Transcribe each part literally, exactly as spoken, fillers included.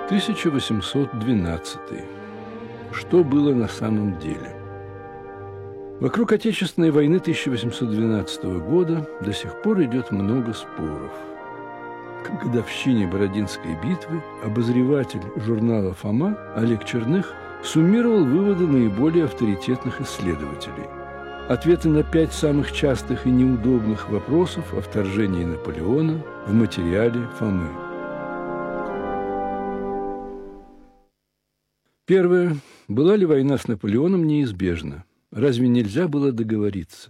тысяча восемьсот двенадцатый. Что было на самом деле? Вокруг Отечественной войны тысяча восемьсот двенадцатого года до сих пор идет много споров. К годовщине Бородинской битвы обозреватель журнала «Фома» Олег Черных суммировал выводы наиболее авторитетных исследователей. Ответы на пять самых частых и неудобных вопросов о вторжении Наполеона в материале Фомы. Первое. Была ли война с Наполеоном неизбежна? Разве нельзя было договориться?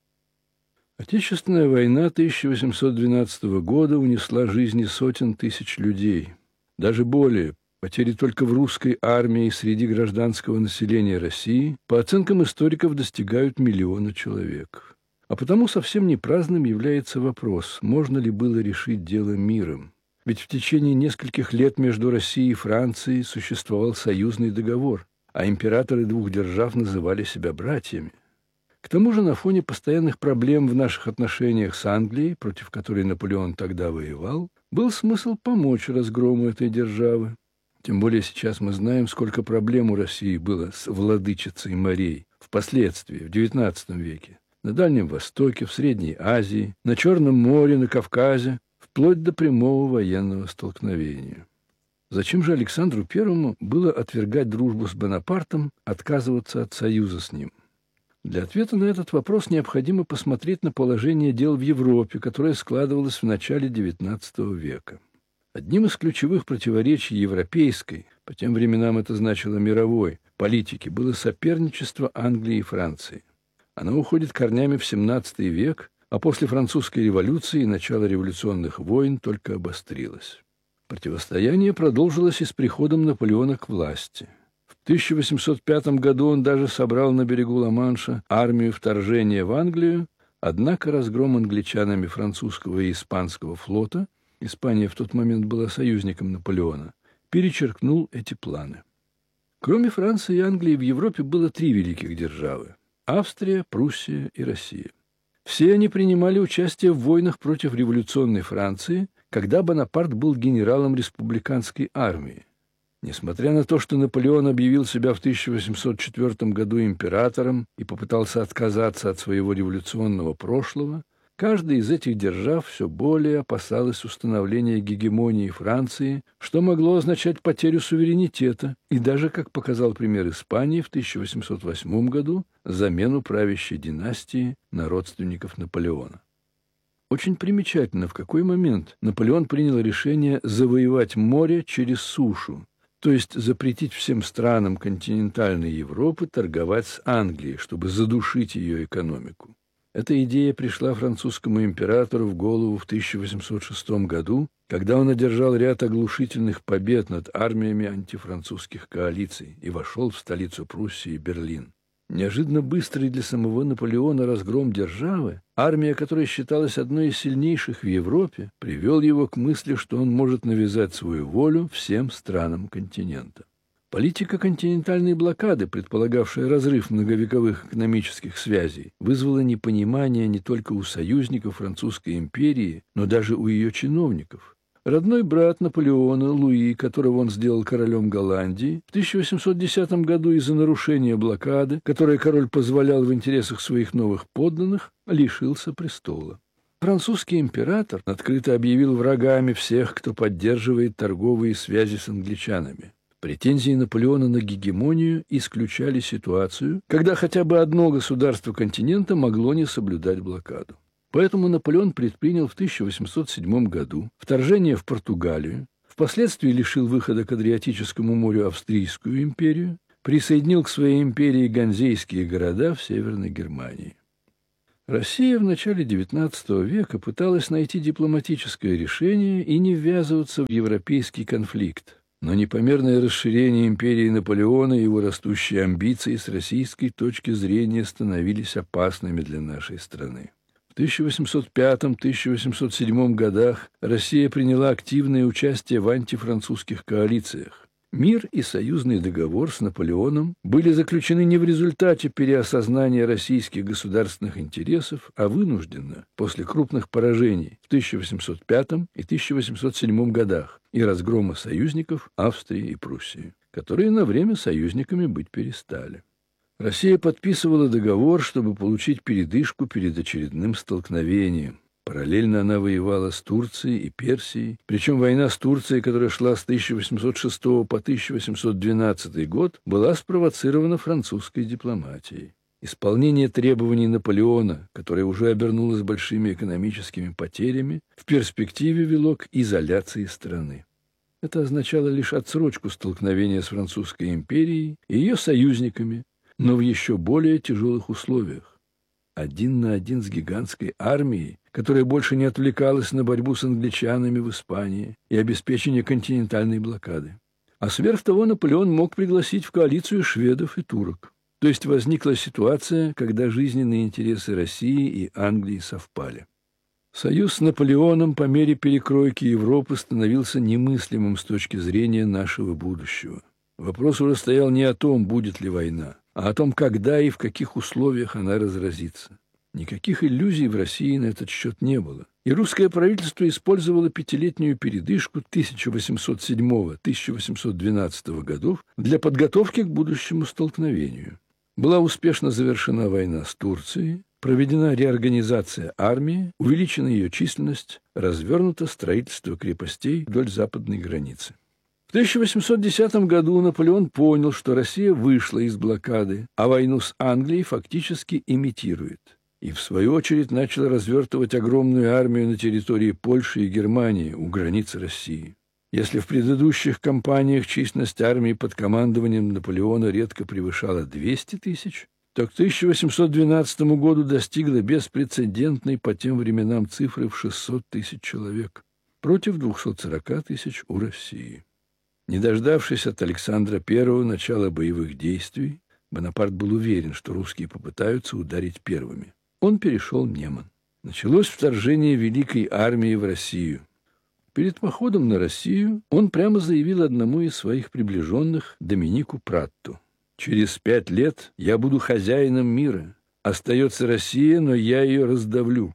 Отечественная война тысяча восемьсот двенадцатого года унесла жизни сотен тысяч людей. Даже более. Потери только в русской армии и среди гражданского населения России, по оценкам историков, достигают миллиона человек. А потому совсем не праздным является вопрос, можно ли было решить дело миром. Ведь в течение нескольких лет между Россией и Францией существовал союзный договор, а императоры двух держав называли себя братьями. К тому же на фоне постоянных проблем в наших отношениях с Англией, против которой Наполеон тогда воевал, был смысл помочь разгрому этой державы. Тем более сейчас мы знаем, сколько проблем у России было с владычицей морей впоследствии, в девятнадцатом веке, на Дальнем Востоке, в Средней Азии, на Черном море, на Кавказе, вплоть до прямого военного столкновения. Зачем же Александру Первому было отвергать дружбу с Бонапартом, отказываться от союза с ним? Для ответа на этот вопрос необходимо посмотреть на положение дел в Европе, которое складывалось в начале девятнадцатого века. Одним из ключевых противоречий европейской, по тем временам это значило мировой, политики было соперничество Англии и Франции. Оно уходит корнями в семнадцатый век, а после французской революции и начала революционных войн только обострилось. Противостояние продолжилось и с приходом Наполеона к власти. В тысяча восемьсот пятом году он даже собрал на берегу Ла-Манша армию вторжения в Англию, однако разгром англичанами французского и испанского флота, Испания в тот момент была союзником Наполеона, перечеркнул эти планы. Кроме Франции и Англии в Европе было три великих державы – Австрия, Пруссия и Россия. Все они принимали участие в войнах против революционной Франции, когда Бонапарт был генералом республиканской армии. Несмотря на то, что Наполеон объявил себя в тысяча восемьсот четвёртом году императором и попытался отказаться от своего революционного прошлого, каждая из этих держав все более опасалась установления гегемонии Франции, что могло означать потерю суверенитета и даже, как показал пример Испании в тысяча восемьсот восьмом году, замену правящей династии на родственников Наполеона. Очень примечательно, в какой момент Наполеон принял решение завоевать море через сушу, то есть запретить всем странам континентальной Европы торговать с Англией, чтобы задушить ее экономику. Эта идея пришла французскому императору в голову в тысяча восемьсот шестом году, когда он одержал ряд оглушительных побед над армиями антифранцузских коалиций и вошел в столицу Пруссии Берлин. Неожиданно быстрый для самого Наполеона разгром державы, армия которой считалась одной из сильнейших в Европе, привел его к мысли, что он может навязать свою волю всем странам континента. Политика континентальной блокады, предполагавшая разрыв многовековых экономических связей, вызвала непонимание не только у союзников Французской империи, но даже у ее чиновников. Родной брат Наполеона, Луи, которого он сделал королем Голландии, в тысяча восемьсот десятом году из-за нарушения блокады, которое король позволял в интересах своих новых подданных, лишился престола. Французский император открыто объявил врагами всех, кто поддерживает торговые связи с англичанами. Претензии Наполеона на гегемонию исключали ситуацию, когда хотя бы одно государство континента могло не соблюдать блокаду. Поэтому Наполеон предпринял в тысяча восемьсот седьмом году вторжение в Португалию, впоследствии лишил выхода к Адриатическому морю Австрийскую империю, присоединил к своей империи ганзейские города в Северной Германии. Россия в начале девятнадцатого века пыталась найти дипломатическое решение и не ввязываться в европейский конфликт. Но непомерное расширение империи Наполеона и его растущие амбиции с российской точки зрения становились опасными для нашей страны. В тысяча восемьсот пятом — тысяча восемьсот седьмом годах Россия приняла активное участие в антифранцузских коалициях. Мир и союзный договор с Наполеоном были заключены не в результате переосознания российских государственных интересов, а вынужденно, после крупных поражений в тысяча восемьсот пятом и тысяча восемьсот седьмом годах и разгрома союзников Австрии и Пруссии, которые на время союзниками быть перестали. Россия подписывала договор, чтобы получить передышку перед очередным столкновением. Параллельно она воевала с Турцией и Персией, причем война с Турцией, которая шла с тысяча восемьсот шестого по тысяча восемьсот двенадцатый год, была спровоцирована французской дипломатией. Исполнение требований Наполеона, которое уже обернулось большими экономическими потерями, в перспективе вело к изоляции страны. Это означало лишь отсрочку столкновения с Французской империей и ее союзниками, но в еще более тяжелых условиях. Один на один с гигантской армией, которая больше не отвлекалась на борьбу с англичанами в Испании и обеспечение континентальной блокады. А сверх того Наполеон мог пригласить в коалицию шведов и турок. То есть возникла ситуация, когда жизненные интересы России и Англии совпали. Союз с Наполеоном по мере перекройки Европы становился немыслимым с точки зрения нашего будущего. Вопрос уже стоял не о том, будет ли война, а о том, когда и в каких условиях она разразится. Никаких иллюзий в России на этот счет не было. И русское правительство использовало пятилетнюю передышку тысяча восемьсот седьмого — тысяча восемьсот двенадцатого годов для подготовки к будущему столкновению. Была успешно завершена война с Турцией, проведена реорганизация армии, увеличена ее численность, развернуто строительство крепостей вдоль западной границы. В тысяча восемьсот десятом году Наполеон понял, что Россия вышла из блокады, а войну с Англией фактически имитирует. И, в свою очередь, начал развертывать огромную армию на территории Польши и Германии у границ России. Если в предыдущих кампаниях численность армии под командованием Наполеона редко превышала двести тысяч, то к тысяча восемьсот двенадцатому году достигла беспрецедентной по тем временам цифры в шестьсот тысяч человек против двухсот сорока тысяч у России. Не дождавшись от Александра Первого начала боевых действий, Бонапарт был уверен, что русские попытаются ударить первыми. Он перешел Неман. Началось вторжение Великой армии в Россию. Перед походом на Россию он прямо заявил одному из своих приближенных, Доминику Пратту: «Через пять лет я буду хозяином мира. Остается Россия, но я ее раздавлю».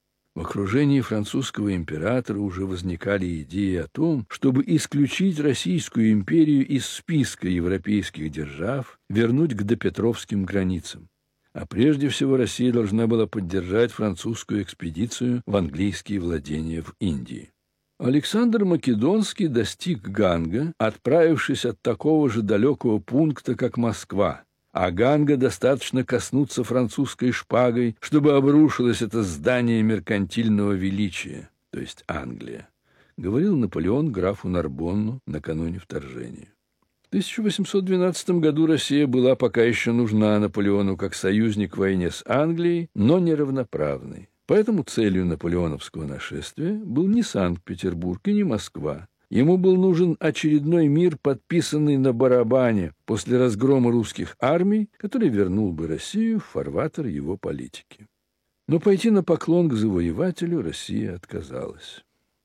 В окружении французского императора уже возникали идеи о том, чтобы исключить Российскую империю из списка европейских держав, вернуть к допетровским границам. А прежде всего Россия должна была поддержать французскую экспедицию в английские владения в Индии. Александр Македонский достиг Ганга, отправившись от такого же далекого пункта, как Москва. А Ганга достаточно коснуться французской шпагой, чтобы обрушилось это здание меркантильного величия, то есть Англия, говорил Наполеон графу Нарбонну накануне вторжения. В тысяча восемьсот двенадцатом году Россия была пока еще нужна Наполеону как союзник в войне с Англией, но неравноправной. Поэтому целью наполеоновского нашествия был не Санкт-Петербург и не Москва. Ему был нужен очередной мир, подписанный на барабане после разгрома русских армий, который вернул бы Россию в фарватер его политики. Но пойти на поклон к завоевателю Россия отказалась.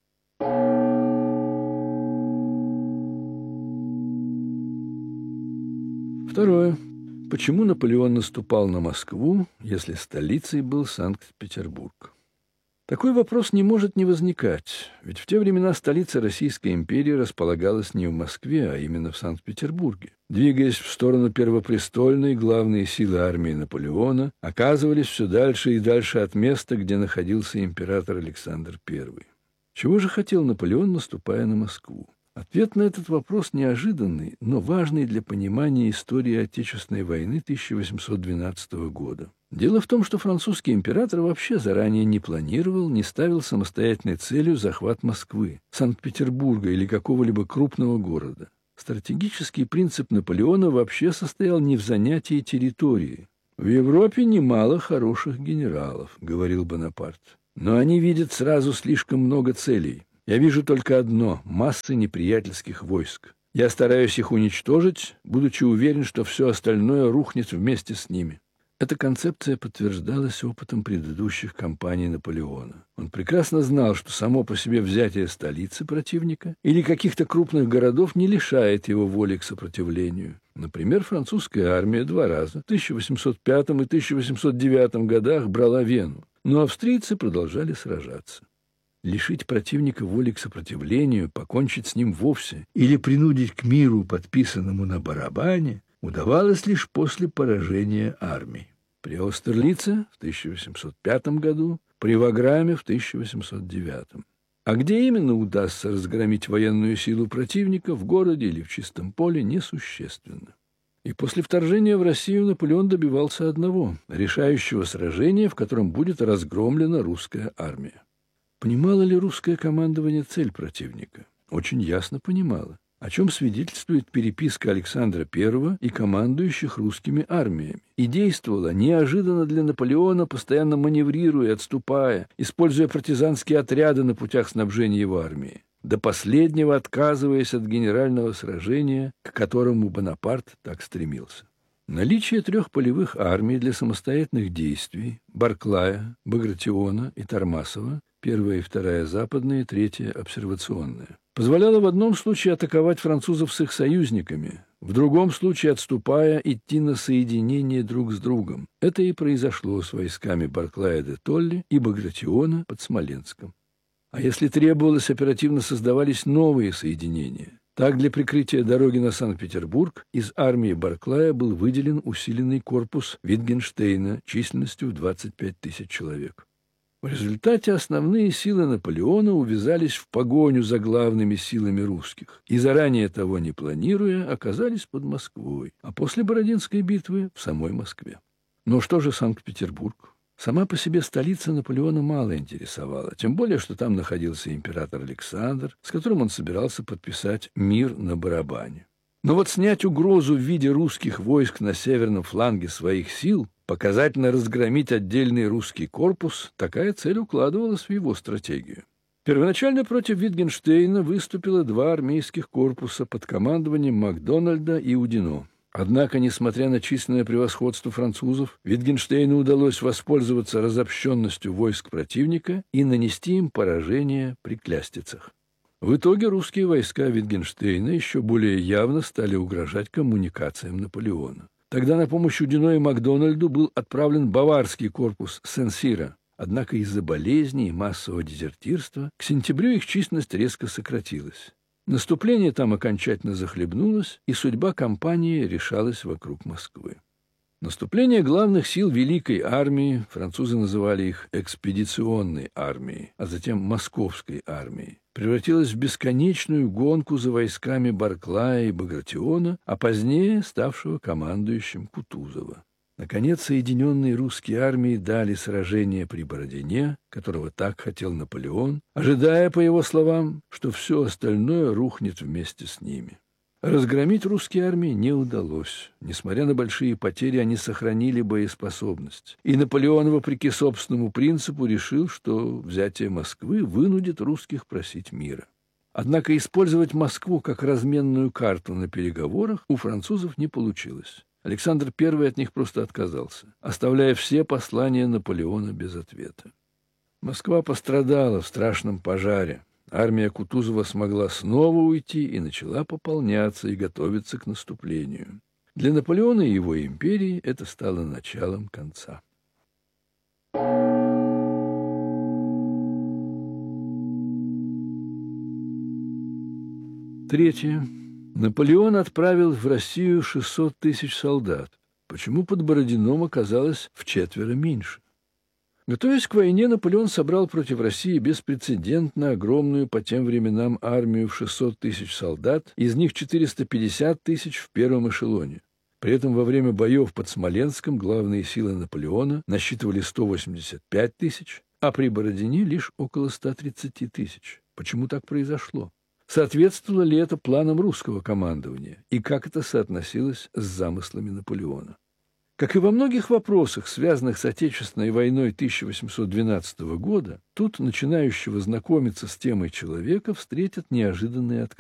Второе. Почему Наполеон наступал на Москву, если столицей был Санкт-Петербург? Такой вопрос не может не возникать, ведь в те времена столица Российской империи располагалась не в Москве, а именно в Санкт-Петербурге. Двигаясь в сторону Первопрестольной, главные силы армии Наполеона оказывались все дальше и дальше от места, где находился император Александр Первый. Чего же хотел Наполеон, наступая на Москву? Ответ на этот вопрос неожиданный, но важный для понимания истории Отечественной войны тысяча восемьсот двенадцатого года. Дело в том, что французский император вообще заранее не планировал, не ставил самостоятельной целью захват Москвы, Санкт-Петербурга или какого-либо крупного города. Стратегический принцип Наполеона вообще состоял не в занятии территории. «В Европе немало хороших генералов», — говорил Бонапарт, «но они видят сразу слишком много целей. Я вижу только одно — массы неприятельских войск. Я стараюсь их уничтожить, будучи уверен, что все остальное рухнет вместе с ними. Эта концепция подтверждалась опытом предыдущих кампаний Наполеона. Он прекрасно знал, что само по себе взятие столицы противника или каких-то крупных городов не лишает его воли к сопротивлению. Например, французская армия два раза в тысяча восемьсот пятом и тысяча восемьсот девятом годах брала Вену, но австрийцы продолжали сражаться. Лишить противника воли к сопротивлению, покончить с ним вовсе или принудить к миру, подписанному на барабане, удавалось лишь после поражения армий. При Аустерлице в тысяча восемьсот пятом году, при Ваграме в тысяча восемьсот девятом. А где именно удастся разгромить военную силу противника, в городе или в чистом поле, несущественно. И после вторжения в Россию Наполеон добивался одного – решающего сражения, в котором будет разгромлена русская армия. Понимало ли русское командование цель противника? Очень ясно понимало, о чем свидетельствует переписка Александра Первого и командующих русскими армиями. И действовала неожиданно для Наполеона, постоянно маневрируя и отступая, используя партизанские отряды на путях снабжения его армии, до последнего отказываясь от генерального сражения, к которому Бонапарт так стремился. Наличие трех полевых армий для самостоятельных действий – Барклая, Багратиона и Тормасова, первая и вторая западные, третья обсервационная – позволяло в одном случае атаковать французов с их союзниками, в другом случае, отступая, идти на соединение друг с другом. Это и произошло с войсками Барклая де Толли и Багратиона под Смоленском. А если требовалось, оперативно создавались новые соединения. Так, для прикрытия дороги на Санкт-Петербург из армии Барклая был выделен усиленный корпус Витгенштейна численностью в двадцать пять тысяч человек. В результате основные силы Наполеона увязались в погоню за главными силами русских и, заранее того не планируя, оказались под Москвой, а после Бородинской битвы в самой Москве. Но что же Санкт-Петербург? Сама по себе столица Наполеона мало интересовала, тем более, что там находился император Александр, с которым он собирался подписать мир на барабане. Но вот снять угрозу в виде русских войск на северном фланге своих сил, показательно разгромить отдельный русский корпус, такая цель укладывалась в его стратегию. Первоначально против Витгенштейна выступило два армейских корпуса под командованием Макдональда и Удино. Однако, несмотря на численное превосходство французов, Витгенштейну удалось воспользоваться разобщенностью войск противника и нанести им поражение при Клястицах. В итоге русские войска Витгенштейна еще более явно стали угрожать коммуникациям Наполеона. Тогда на помощь Удино и Макдональду был отправлен баварский корпус Сен-Сира. Однако из-за болезней и массового дезертирства к сентябрю их численность резко сократилась. Наступление там окончательно захлебнулось, и судьба кампании решалась вокруг Москвы. Наступление главных сил Великой армии, французы называли их экспедиционной армией, а затем Московской армией, превратилось в бесконечную гонку за войсками Барклая и Багратиона, а позднее ставшего командующим Кутузова. Наконец, соединенные русские армии дали сражение при Бородине, которого так хотел Наполеон, ожидая, по его словам, что все остальное рухнет вместе с ними. Разгромить русские армии не удалось. Несмотря на большие потери, они сохранили боеспособность. И Наполеон, вопреки собственному принципу, решил, что взятие Москвы вынудит русских просить мира. Однако использовать Москву как разменную карту на переговорах у французов не получилось. Александр Первый от них просто отказался, оставляя все послания Наполеона без ответа. Москва пострадала в страшном пожаре. Армия Кутузова смогла снова уйти и начала пополняться и готовиться к наступлению. Для Наполеона и его империи это стало началом конца. Третье. Наполеон отправил в Россию шестьсот тысяч солдат. Почему под Бородином оказалось вчетверо меньше? Готовясь к войне, Наполеон собрал против России беспрецедентно огромную по тем временам армию в шестьсот тысяч солдат, из них четыреста пятьдесят тысяч в первом эшелоне. При этом во время боев под Смоленском главные силы Наполеона насчитывали сто восемьдесят пять тысяч, а при Бородине лишь около ста тридцати тысяч. Почему так произошло? Соответствовало ли это планам русского командования? И как это соотносилось с замыслами Наполеона? Как и во многих вопросах, связанных с Отечественной войной тысяча восемьсот двенадцатого года, тут начинающего знакомиться с темой человека встретят неожиданные открытия.